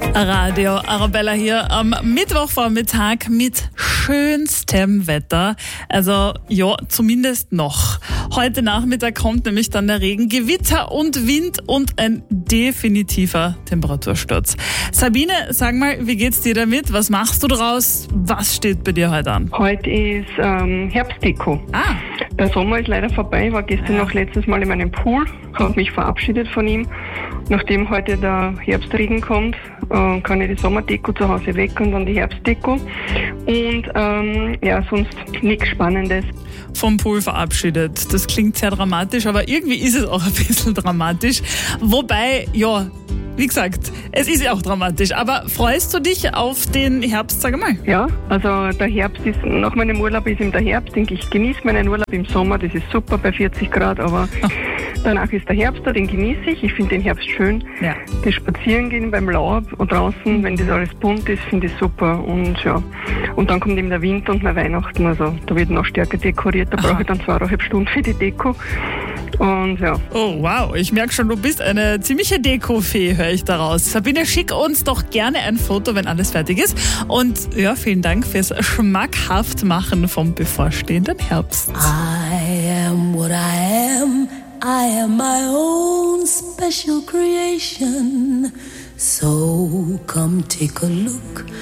Radio Arabella hier am Mittwochvormittag mit schönstem Wetter. Also ja, zumindest noch. Heute Nachmittag kommt nämlich dann der Regen, Gewitter und Wind und ein definitiver Temperatursturz. Sabine, sag mal, wie geht's dir damit? Was machst du draus? Was steht bei dir heute an? Heute ist Herbstdeko. Der Sommer ist leider vorbei. Ich war gestern noch letztes Mal in meinem Pool, habe mich verabschiedet von ihm. Nachdem heute der Herbstregen kommt, kann ich die Sommerdeko zu Hause weg und dann die Herbstdeko. Und sonst nichts Spannendes. Vom Pool verabschiedet. Das klingt sehr dramatisch, aber irgendwie ist es auch ein bisschen dramatisch. Wobei, ja, wie gesagt, es ist ja auch dramatisch. Aber freust du dich auf den Herbst, sag mal? Ja, also der Herbst ist, nach meinem Urlaub ist der Herbst. Ich genieße meinen Urlaub im Sommer, das ist super bei 40 Grad, aber danach ist der Herbst da, den genieße ich. Ich finde den Herbst schön. Ja. Das Spazierengehen beim Laub und draußen, wenn das alles bunt ist, finde ich super. Und ja, und dann kommt eben der Winter und Weihnachten. Also da wird noch stärker dekoriert. Da brauche ich dann 2,5 Stunden für die Deko. Und ja. Oh wow, ich merke schon, du bist eine ziemliche Deko-Fee, höre ich daraus. Sabine, schick uns doch gerne ein Foto, wenn alles fertig ist. Und ja, vielen Dank fürs schmackhaft machen vom bevorstehenden Herbst. I am what I am. I am my own special creation. So come take a look.